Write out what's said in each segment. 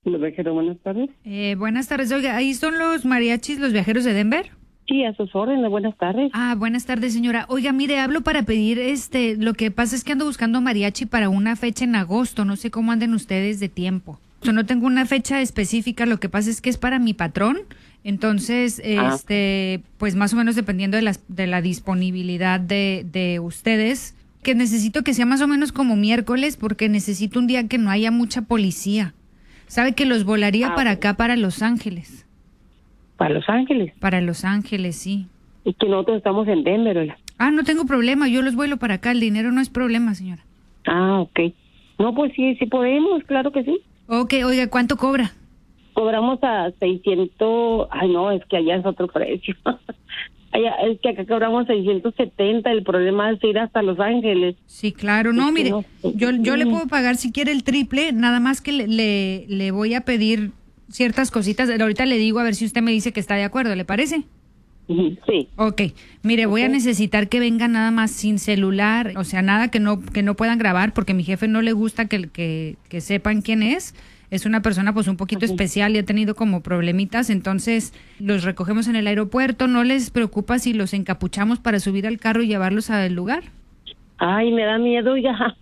Los viajeros, buenas tardes. Buenas tardes. Oiga, ¿ahí son los mariachis, los viajeros de Denver? Sí, a sus órdenes, buenas tardes. Buenas tardes, señora. Oiga, mire, hablo para pedir, lo que pasa es que ando buscando mariachi para una fecha en agosto. No sé cómo anden ustedes de tiempo. Yo no tengo una fecha específica, lo que pasa es que es para mi patrón. Entonces, pues más o menos dependiendo de la disponibilidad de ustedes, que necesito que sea más o menos como miércoles, porque necesito un día que no haya mucha policía. ¿Sabe que los volaría para acá, para Los Ángeles? ¿Para Los Ángeles? Para Los Ángeles, sí. Es que nosotros estamos en Denver, oiga. No tengo problema, yo los vuelo para acá, el dinero no es problema, señora. Ok. No, pues sí podemos, claro que sí. Ok, oiga, ¿cuánto cobra? Cobramos a 600, no, es que allá es otro precio. Es que acá cobramos 670, el problema es ir hasta Los Ángeles. Sí, claro, no, mire, yo le puedo pagar si quiere el triple, nada más que le voy a pedir ciertas cositas, ahorita le digo a ver si usted me dice que está de acuerdo, ¿le parece? Sí. Ok, mire, voy a necesitar que vengan nada más sin celular, o sea, nada que no puedan grabar, porque a mi jefe no le gusta que sepan quién es una persona pues un poquito especial y ha tenido como problemitas, entonces los recogemos en el aeropuerto. ¿No les preocupa si los encapuchamos para subir al carro y llevarlos al lugar? Ay, me da miedo ya.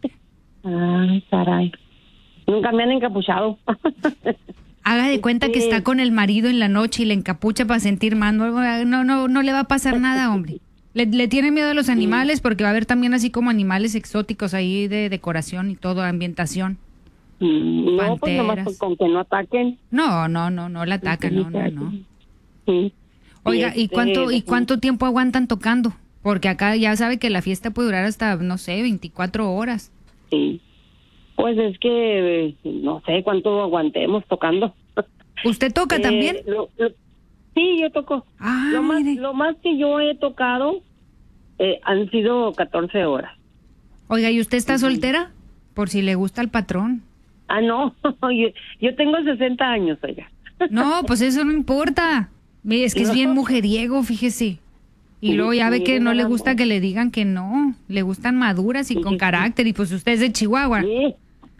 Ay, caray. Nunca me han encapuchado. Haga de cuenta que está con el marido en la noche y le encapucha para sentir más. No le va a pasar nada, hombre. Le tiene miedo a los animales porque va a haber también así como animales exóticos ahí de decoración y todo, ambientación. No, pues nomás con que no ataquen. No la atacan, no. Sí. Oiga, ¿y cuánto tiempo aguantan tocando? Porque acá ya sabe que la fiesta puede durar hasta, no sé, 24 horas. Sí. Pues es que no sé cuánto aguantemos tocando. ¿Usted toca también? Sí, yo toco. Lo más que yo he tocado han sido 14 horas. Oiga, ¿y usted está soltera? Por si le gusta al patrón. No, yo tengo 60 años, oiga. No, pues eso no importa. Mire, es que es bien mujeriego, fíjese. Y luego ya ve que no le gusta que le digan que no. Le gustan maduras y con carácter. Y pues usted es de Chihuahua. Sí.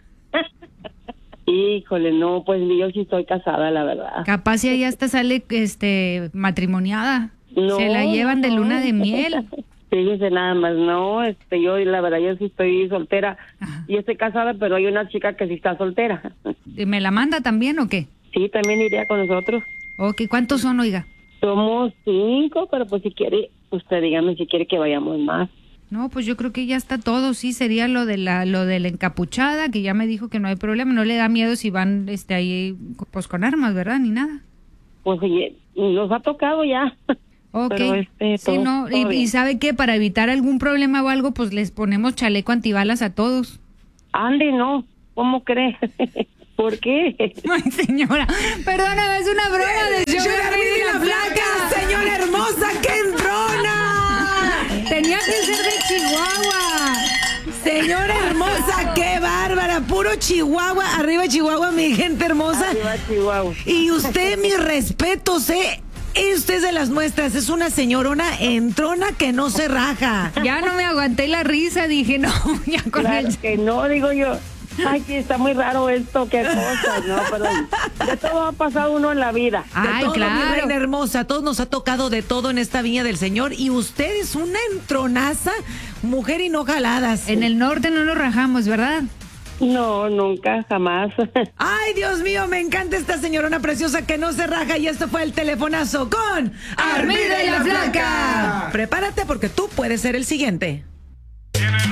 Híjole, no, pues yo sí estoy casada, la verdad. Capaz si ella hasta sale matrimoniada. No, se la llevan de luna de miel. Fíjese nada más, no, yo la verdad yo sí estoy soltera. Ajá. Y estoy casada, pero hay una chica que sí está soltera. ¿Me la manda también o qué? Sí, también iría con nosotros. Ok, ¿cuántos son, oiga? Somos 5, pero pues si quiere, usted dígame si quiere que vayamos más. No, pues yo creo que ya está todo, sí, sería lo de la encapuchada, que ya me dijo que no hay problema, no le da miedo si van ahí pues con armas, ¿verdad? Ni nada. Pues oye, nos ha tocado ya. Ok, pero sí, no, y ¿sabe qué? Para evitar algún problema o algo, pues les ponemos chaleco antibalas a todos. Ande, no, ¿cómo crees? ¿Por qué? Ay, señora, perdóname, es una broma de yo. ¡Armida la flaca! ¡Señora hermosa, qué entrona! Tenía que ser de Chihuahua. Señora hermosa, qué bárbara, puro Chihuahua, arriba Chihuahua, mi gente hermosa. Arriba Chihuahua. Y usted, mis respetos, Usted es de las nuestras, es una señorona entrona que no se raja. Ya no me aguanté la risa, dije, no, ya con claro que no, digo yo. Ay, que está muy raro esto, qué cosas, ¿no? Pero de todo ha pasado uno en la vida. Ay, todo, claro. Mi reina hermosa, a todos nos ha tocado de todo en esta viña del Señor. Y usted es una entronaza, mujer y no jaladas. En el norte no nos rajamos, ¿verdad? No, nunca, jamás. Ay, Dios mío, me encanta esta señorona preciosa que no se raja. Y esto fue el telefonazo con Armida y la Flaca. Prepárate porque tú puedes ser el siguiente.